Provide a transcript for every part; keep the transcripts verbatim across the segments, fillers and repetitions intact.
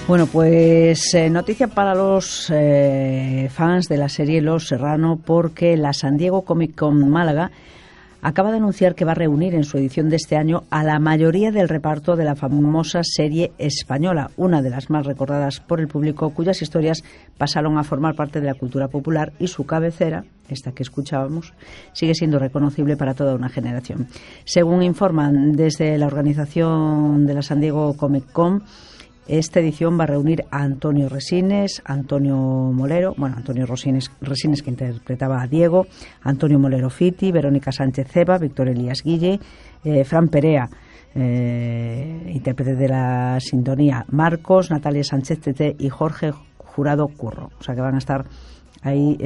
Bueno, pues eh, noticia para los eh, fans de la serie Los Serrano, porque la San Diego Comic Con Málaga acaba de anunciar que va a reunir en su edición de este año a la mayoría del reparto de la famosa serie española, una de las más recordadas por el público, cuyas historias pasaron a formar parte de la cultura popular, y su cabecera, esta que escuchábamos, sigue siendo reconocible para toda una generación. Según informan desde la organización de la San Diego Comic Con, esta edición va a reunir a Antonio Resines, Antonio Molero, bueno, Antonio Resines, Resines que interpretaba a Diego, Antonio Molero Fiti, Verónica Sánchez Ceba, Víctor Elías Guille, eh, Fran Perea, eh, intérprete de la sintonía, Marcos, Natalia Sánchez Tete y Jorge Jurado Curro. O sea que van a estar ahí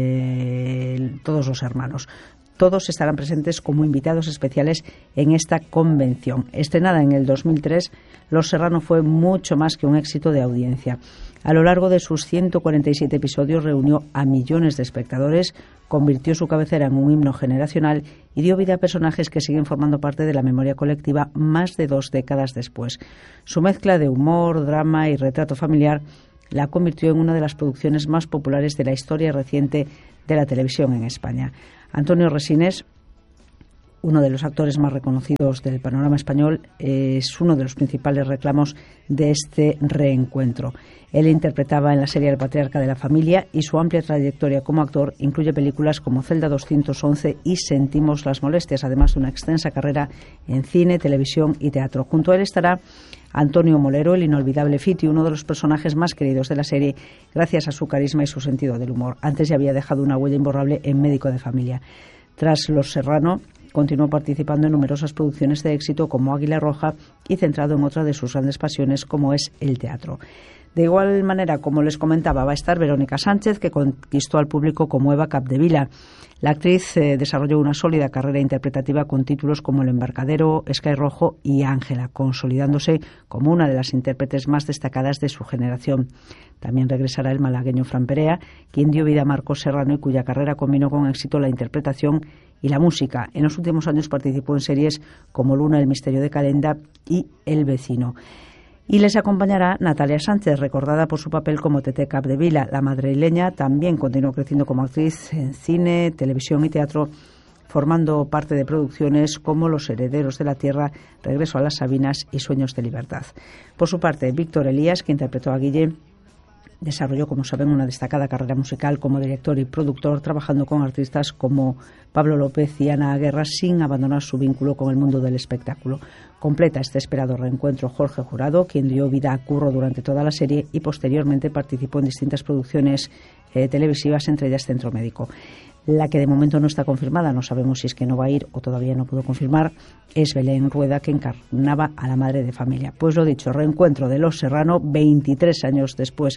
eh, todos los hermanos. Todos estarán presentes como invitados especiales en esta convención. Estrenada en el dos mil tres, Los Serrano fue mucho más que un éxito de audiencia. A lo largo de sus ciento cuarenta y siete episodios reunió a millones de espectadores, convirtió su cabecera en un himno generacional y dio vida a personajes que siguen formando parte de la memoria colectiva más de dos décadas después. Su mezcla de humor, drama y retrato familiar la convirtió en una de las producciones más populares de la historia reciente de la televisión en España. Antonio Resines, uno de los actores más reconocidos del panorama español, es uno de los principales reclamos de este reencuentro. Él interpretaba en la serie El patriarca de la familia, y su amplia trayectoria como actor incluye películas como Celda doscientos once y Sentimos las molestias, además de una extensa carrera en cine, televisión y teatro. Junto a él estará Antonio Molero, el inolvidable Fiti, uno de los personajes más queridos de la serie gracias a su carisma y su sentido del humor. Antes ya había dejado una huella imborrable en Médico de Familia. Tras Los Serrano, continuó participando en numerosas producciones de éxito como Águila Roja y centrado en otra de sus grandes pasiones, como es el teatro. De igual manera, como les comentaba, va a estar Verónica Sánchez, que conquistó al público como Eva Capdevila. La actriz eh, desarrolló una sólida carrera interpretativa con títulos como El embarcadero, Sky Rojo y Ángela, consolidándose como una de las intérpretes más destacadas de su generación. También regresará el malagueño Fran Perea, quien dio vida a Marcos Serrano y cuya carrera combinó con éxito la interpretación y la música. En los últimos años participó en series como Luna, El misterio de Calenda y El vecino. Y les acompañará Natalia Sánchez, recordada por su papel como Tete Capdevila. La madrileña también continuó creciendo como actriz en cine, televisión y teatro, formando parte de producciones como Los herederos de la tierra, Regreso a las Sabinas y Sueños de libertad. Por su parte, Víctor Elías, que interpretó a Guille, desarrolló, como saben, una destacada carrera musical como director y productor, trabajando con artistas como Pablo López y Ana Guerra, sin abandonar su vínculo con el mundo del espectáculo. Completa este esperado reencuentro Jorge Jurado, quien dio vida a Curro durante toda la serie y posteriormente participó en distintas producciones eh, televisivas, entre ellas Centro Médico. La que de momento no está confirmada, no sabemos si es que no va a ir o todavía no pudo confirmar, es Belén Rueda, que encarnaba a la madre de familia. Pues lo dicho, reencuentro de Los Serrano, veintitrés años después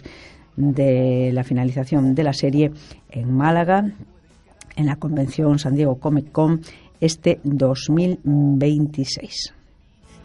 de la finalización de la serie, en Málaga, en la convención San Diego Comic Con, este dos mil veintiséis.